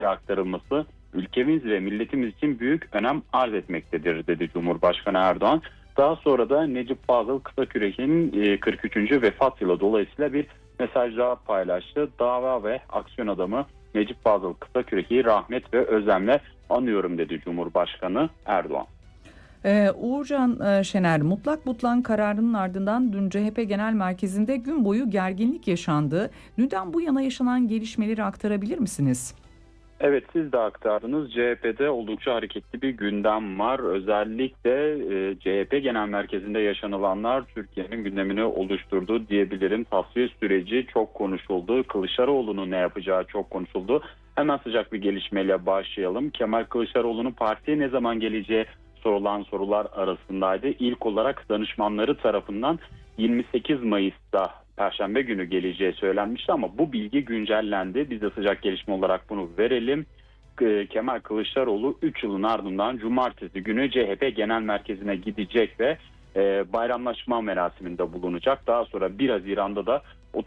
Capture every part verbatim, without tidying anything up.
aktarılması ülkemiz ve milletimiz için büyük önem arz etmektedir dedi Cumhurbaşkanı Erdoğan. Daha sonra da Necip Fazıl Kısakürek'in kırk üçüncü vefat yılı dolayısıyla bir mesaj daha paylaştı. Dava ve aksiyon adamı Necip Fazıl Kısakürek'i rahmet ve özlemle anıyorum dedi Cumhurbaşkanı Erdoğan. Ee, Uğurcan e, Şener, mutlak butlan kararının ardından dün C H P Genel Merkezi'nde gün boyu gerginlik yaşandı. Dünden bu yana yaşanan gelişmeleri aktarabilir misiniz? Evet, siz de aktardınız. C H P'de oldukça hareketli bir gündem var. Özellikle e, C H P Genel Merkezi'nde yaşanılanlar Türkiye'nin gündemini oluşturdu diyebilirim. Tasfiye süreci çok konuşuldu. Kılıçdaroğlu'nun ne yapacağı çok konuşuldu. Hemen sıcak bir gelişmeyle başlayalım. Kemal Kılıçdaroğlu'nun partiye ne zaman geleceği sorulan sorular arasındaydı. İlk olarak danışmanları tarafından yirmi sekiz Mayıs'ta Perşembe günü geleceği söylenmişti ama bu bilgi güncellendi. Biz de sıcak gelişme olarak bunu verelim. Kemal Kılıçdaroğlu üç yılın ardından Cumartesi günü C H P Genel Merkezi'ne gidecek ve bayramlaşma merasiminde bulunacak. Daha sonra bir Haziran'da da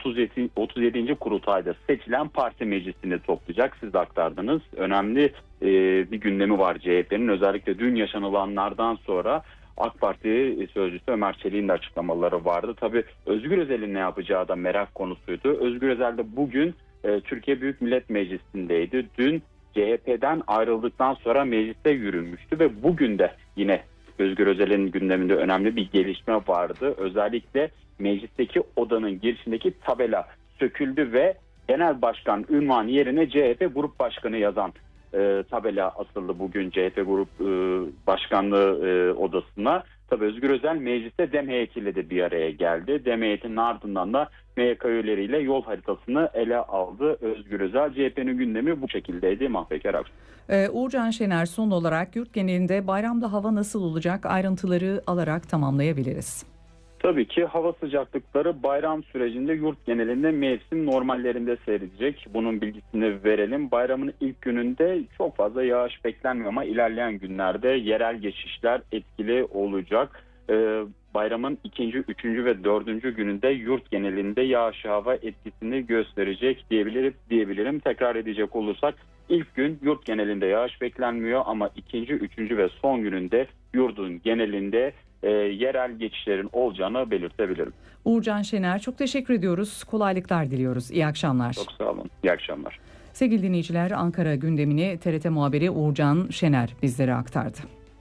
otuz yedinci kurultayda seçilen parti meclisini toplayacak. Siz de aktardınız. Önemli bir gündemi var C H P'nin. Özellikle dün yaşanılanlardan sonra AK Parti sözcüsü Ömer Çelik'in de açıklamaları vardı. Tabii Özgür Özel'in ne yapacağı da merak konusuydu. Özgür Özel de bugün e, Türkiye Büyük Millet Meclisi'ndeydi. Dün C H P'den ayrıldıktan sonra mecliste yürünmüştü ve bugün de yine Özgür Özel'in gündeminde önemli bir gelişme vardı. Özellikle meclisteki odanın girişindeki tabela söküldü ve Genel Başkan unvanı yerine C H P Grup Başkanı yazan E, tabela asıldı bugün C H P Grup e, Başkanlığı e, odasına. Tabii Özgür Özel mecliste DEM heyetiyle de bir araya geldi. DEM heyetinin ardından da M Y K üyeleriyle yol haritasını ele aldı Özgür Özel. C H P'nin gündemi bu şekildeydi. Mahpeker Aksu. Ee, Uğurcan Şener, son olarak yurt genelinde bayramda hava nasıl olacak, ayrıntıları alarak tamamlayabiliriz. Tabii ki hava sıcaklıkları bayram sürecinde yurt genelinde mevsim normallerinde seyredecek. Bunun bilgisini verelim. Bayramın ilk gününde çok fazla yağış beklenmiyor ama ilerleyen günlerde yerel geçişler etkili olacak. Ee, bayramın ikinci, üçüncü ve dördüncü gününde yurt genelinde yağış hava etkisini gösterecek diyebilirim. diyebilirim. Tekrar edecek olursak ilk gün yurt genelinde yağış beklenmiyor ama ikinci, üçüncü ve son gününde yurdun genelinde E, yerel geçişlerin olacağını belirtebilirim. Uğurcan Şener, çok teşekkür ediyoruz. Kolaylıklar diliyoruz. İyi akşamlar. Çok sağ olun. İyi akşamlar. Sevgili dinleyiciler, Ankara gündemini T R T muhabiri Uğurcan Şener bizlere aktardı.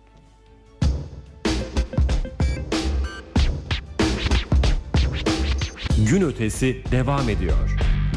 Gün ötesi devam ediyor.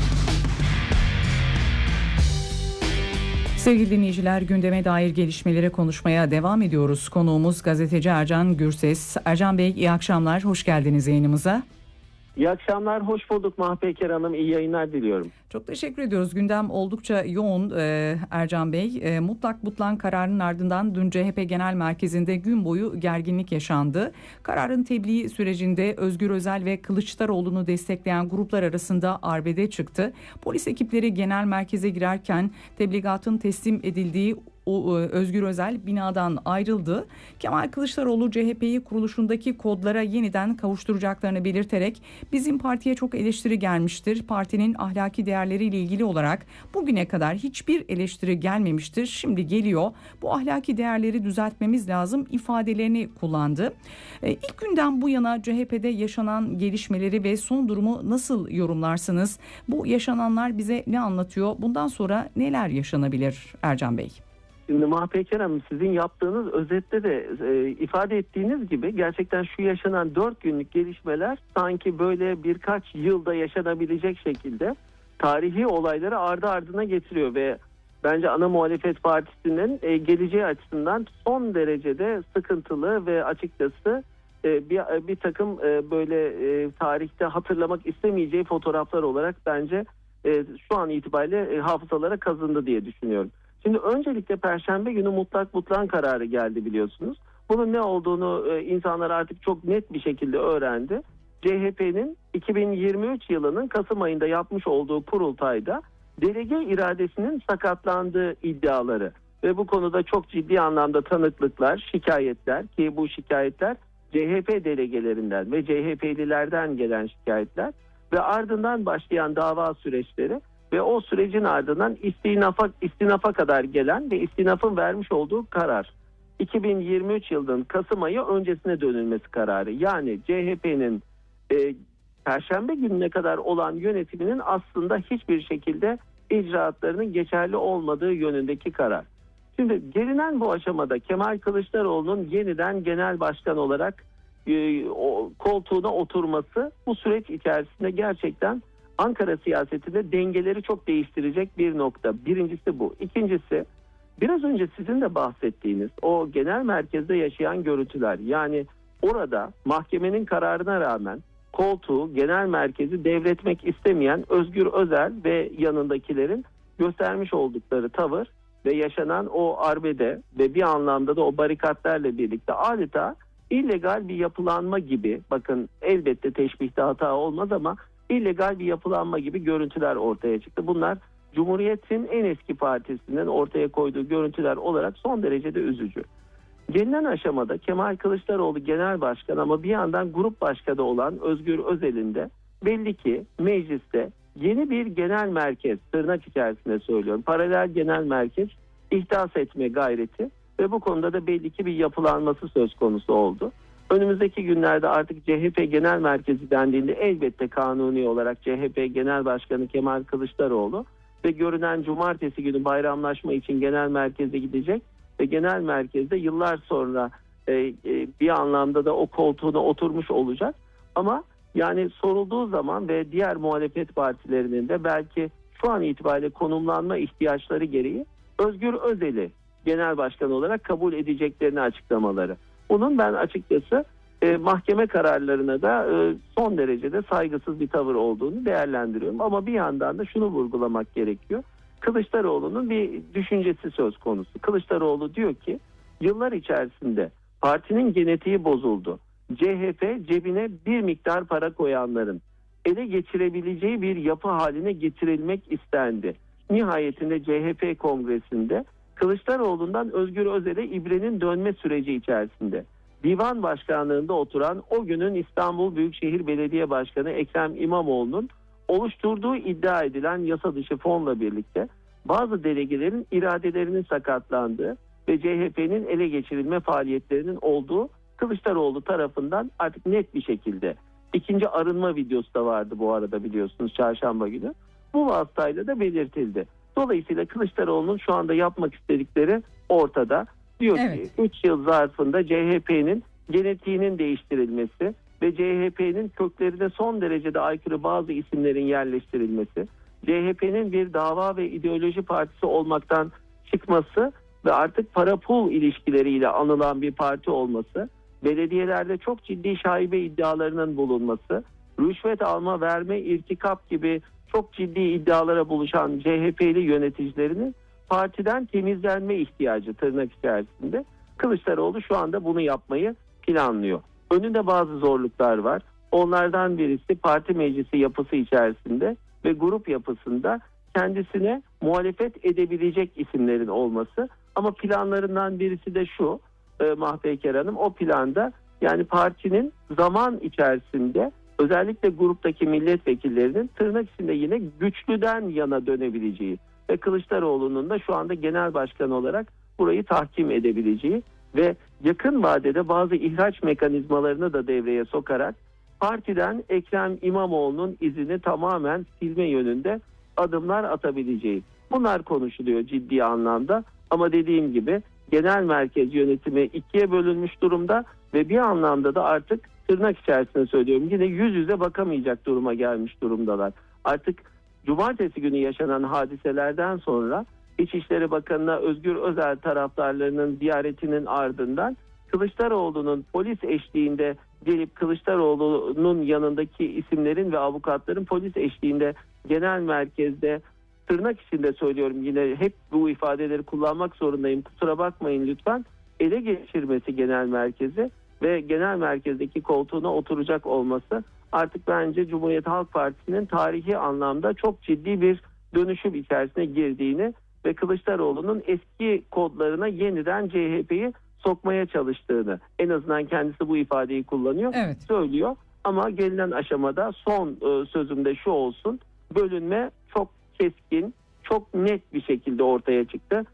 Sevgili dinleyiciler, gündeme dair gelişmelere konuşmaya devam ediyoruz. Konuğumuz gazeteci Ercan Gürses. Ercan Bey, iyi akşamlar, hoş geldiniz yayınımıza. İyi akşamlar, hoş bulduk Mahpeker Hanım. İyi yayınlar diliyorum. Çok teşekkür ediyoruz. Gündem oldukça yoğun e, Ercan Bey. E, mutlak butlan kararının ardından dün C H P Genel Merkezi'nde gün boyu gerginlik yaşandı. Kararın tebliğ sürecinde Özgür Özel ve Kılıçdaroğlu'nu destekleyen gruplar arasında arbede çıktı. Polis ekipleri genel merkeze girerken tebligatın teslim edildiği O, Özgür Özel binadan ayrıldı. Kemal Kılıçdaroğlu C H P'yi kuruluşundaki kodlara yeniden kavuşturacaklarını belirterek bizim partiye çok eleştiri gelmiştir. Partinin ahlaki değerleriyle ilgili olarak bugüne kadar hiçbir eleştiri gelmemiştir. Şimdi geliyor. Bu ahlaki değerleri düzeltmemiz lazım ifadelerini kullandı. Ee, ilk günden bu yana C H P'de yaşanan gelişmeleri ve son durumu nasıl yorumlarsınız? Bu yaşananlar bize ne anlatıyor? Bundan sonra neler yaşanabilir Ercan Bey? Şimdi Mahpeker Hanım, sizin yaptığınız özette de e, ifade ettiğiniz gibi gerçekten şu yaşanan dört günlük gelişmeler sanki böyle birkaç yılda yaşanabilecek şekilde tarihi olayları ardı ardına getiriyor ve bence ana muhalefet partisinin e, geleceği açısından son derecede sıkıntılı ve açıkçası e, bir, bir takım e, böyle e, tarihte hatırlamak istemeyeceği fotoğraflar olarak bence e, şu an itibariyle e, hafızalara kazındı diye düşünüyorum. Şimdi öncelikle Perşembe günü mutlak butlan kararı geldi biliyorsunuz. Bunun ne olduğunu e, insanlar artık çok net bir şekilde öğrendi. C H P'nin iki bin yirmi üç yılının Kasım ayında yapmış olduğu kurultayda delege iradesinin sakatlandığı iddiaları ve bu konuda çok ciddi anlamda tanıklıklar, şikayetler ki bu şikayetler C H P delegelerinden ve C H P'lilerden gelen şikayetler ve ardından başlayan dava süreçleri ve o sürecin ardından istinafa, istinafa kadar gelen ve istinafın vermiş olduğu karar. iki bin yirmi üç yılının Kasım ayı öncesine dönülmesi kararı. Yani C H P'nin e, Perşembe gününe kadar olan yönetiminin aslında hiçbir şekilde icraatlarının geçerli olmadığı yönündeki karar. Şimdi gelinen bu aşamada Kemal Kılıçdaroğlu'nun yeniden genel başkan olarak e, o, koltuğuna oturması bu süreç içerisinde gerçekten Ankara siyasetinde dengeleri çok değiştirecek bir nokta. Birincisi bu. İkincisi, biraz önce sizin de bahsettiğiniz o genel merkezde yaşayan görüntüler. Yani orada mahkemenin kararına rağmen koltuğu, genel merkezi devretmek istemeyen Özgür Özel ve yanındakilerin göstermiş oldukları tavır ve yaşanan o arbede ve bir anlamda da o barikatlarla birlikte adeta illegal bir yapılanma gibi, bakın elbette teşbihte hata olmaz ama illegal bir yapılanma gibi görüntüler ortaya çıktı. Bunlar Cumhuriyet'in en eski partisinin ortaya koyduğu görüntüler olarak son derecede üzücü. Gelinen aşamada Kemal Kılıçdaroğlu genel başkan ama bir yandan grup başkanı olan Özgür Özel'in de belli ki mecliste yeni bir genel merkez, tırnak içerisinde söylüyorum, paralel genel merkez ihdas etme gayreti ve bu konuda da belli ki bir yapılanması söz konusu oldu. Önümüzdeki günlerde artık C H P Genel Merkezi dendiğinde elbette kanuni olarak C H P Genel Başkanı Kemal Kılıçdaroğlu ve görünen cumartesi günü bayramlaşma için genel merkeze gidecek ve genel merkezde yıllar sonra e, e, bir anlamda da o koltuğuna oturmuş olacak. Ama yani sorulduğu zaman ve diğer muhalefet partilerinin de belki şu an itibariyle konumlanma ihtiyaçları gereği Özgür Özel'i genel başkan olarak kabul edeceklerini açıklamaları. Bunun ben açıkçası e, mahkeme kararlarına da e, son derecede saygısız bir tavır olduğunu değerlendiriyorum. Ama bir yandan da şunu vurgulamak gerekiyor. Kılıçdaroğlu'nun bir düşüncesi söz konusu. Kılıçdaroğlu diyor ki yıllar içerisinde partinin genetiği bozuldu. C H P cebine bir miktar para koyanların ele geçirebileceği bir yapı haline getirilmek istendi. Nihayetinde C H P kongresinde Kılıçdaroğlu'ndan Özgür Özel'e ibrenin dönme süreci içerisinde divan başkanlığında oturan o günün İstanbul Büyükşehir Belediye Başkanı Ekrem İmamoğlu'nun oluşturduğu iddia edilen yasa dışı fonla birlikte bazı delegelerin iradelerinin sakatlandığı ve C H P'nin ele geçirilme faaliyetlerinin olduğu Kılıçdaroğlu tarafından artık net bir şekilde, ikinci arınma videosu da vardı bu arada biliyorsunuz çarşamba günü, bu vasıtayla da belirtildi. Dolayısıyla Kılıçdaroğlu'nun şu anda yapmak istedikleri ortada. Diyor evet. ki üç yıl zarfında C H P'nin genetiğinin değiştirilmesi ve C H P'nin köklerine son derecede aykırı bazı isimlerin yerleştirilmesi, C H P'nin bir dava ve ideoloji partisi olmaktan çıkması ve artık para pul ilişkileriyle anılan bir parti olması, belediyelerde çok ciddi şaibe iddialarının bulunması, rüşvet alma, verme, irtikap gibi çok ciddi iddialara buluşan C H P'li yöneticilerinin partiden temizlenme ihtiyacı tırnak içerisinde. Kılıçdaroğlu şu anda bunu yapmayı planlıyor. Önünde bazı zorluklar var. Onlardan birisi parti meclisi yapısı içerisinde ve grup yapısında kendisine muhalefet edebilecek isimlerin olması. Ama planlarından birisi de şu e, Mahpeyker Hanım, o planda yani partinin zaman içerisinde özellikle gruptaki milletvekillerinin tırnak içinde yine güçlüden yana dönebileceği ve Kılıçdaroğlu'nun da şu anda genel başkan olarak burayı tahkim edebileceği ve yakın vadede bazı ihraç mekanizmalarını da devreye sokarak partiden Ekrem İmamoğlu'nun izini tamamen silme yönünde adımlar atabileceği. Bunlar konuşuluyor ciddi anlamda ama dediğim gibi genel merkez yönetimi ikiye bölünmüş durumda ve bir anlamda da artık tırnak içerisinde söylüyorum yine yüz yüze bakamayacak duruma gelmiş durumdalar. Artık cumartesi günü yaşanan hadiselerden sonra İçişleri Bakanı'na Özgür Özel taraftarlarının ziyaretinin ardından Kılıçdaroğlu'nun polis eşliğinde gelip Kılıçdaroğlu'nun yanındaki isimlerin ve avukatların polis eşliğinde genel merkezde tırnak içinde söylüyorum yine hep bu ifadeleri kullanmak zorundayım kusura bakmayın lütfen ele geçirmesi genel merkezi ve genel merkezdeki koltuğuna oturacak olması artık bence Cumhuriyet Halk Partisi'nin tarihi anlamda çok ciddi bir dönüşüm içerisine girdiğini ve Kılıçdaroğlu'nun eski kodlarına yeniden C H P'yi sokmaya çalıştığını en azından kendisi bu ifadeyi kullanıyor, evet. söylüyor. Ama gelinen aşamada son e, sözümde şu olsun, bölünme çok keskin, çok net bir şekilde ortaya çıktı.